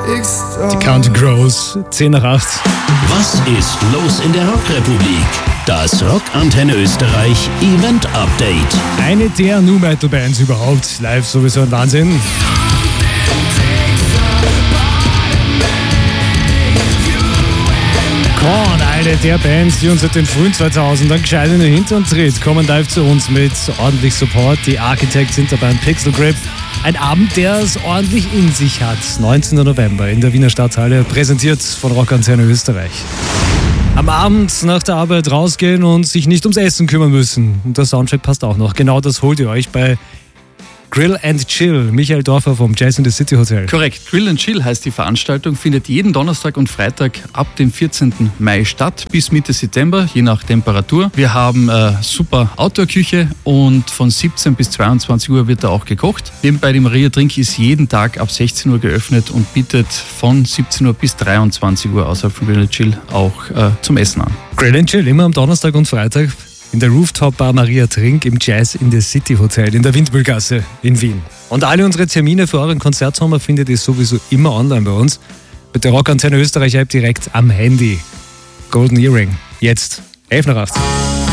Die Count Grows, 10 nach 8. Was ist los in der Rockrepublik? Das Rockantenne Österreich Event Update. Eine der Nu-Metal-Bands überhaupt. Live sowieso ein Wahnsinn. Korn, eine der Bands, die uns seit den frühen 2000ern gescheit in den Hintern tritt, kommen live zu uns mit ordentlich Support. Die Architects hinter Band Pixel Grip. Ein Abend, der es ordentlich in sich hat. 19. November in der Wiener Stadthalle, präsentiert von Rockantenne Österreich. Am Abend nach der Arbeit rausgehen und sich nicht ums Essen kümmern müssen. Und der Soundtrack passt auch noch. Genau das holt ihr euch bei Grill and Chill. Michael Dorfer vom Jazz in the City Hotel. Korrekt. Grill and Chill heißt die Veranstaltung, findet jeden Donnerstag und Freitag ab dem 14. Mai statt, bis Mitte September, je nach Temperatur. Wir haben super Outdoor-Küche und von 17 bis 22 Uhr wird da auch gekocht. Nebenbei die Maria Trink ist jeden Tag ab 16 Uhr geöffnet und bietet von 17 Uhr bis 23 Uhr außerhalb von Grill and Chill auch zum Essen an. Grill and Chill immer am Donnerstag und Freitag in der Rooftop-Bar Maria Trink im Jazz in the City Hotel in der Windmühlgasse in Wien. Und alle unsere Termine für euren Konzertsommer findet ihr sowieso immer online bei uns. Mit der Rockantenne Österreich App direkt am Handy. Golden Earring. Jetzt 11 nach 8.